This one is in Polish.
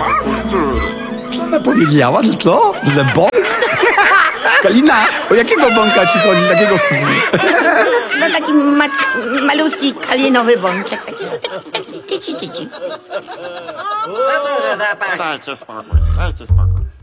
Co ona powiedziała? Że co? Że bąk? Kalina, o jakiego bąka ci chodzi? Takiego... No taki malutki kalinowy bączek, taki tyci. Co to za zapach? Dajcie spokój.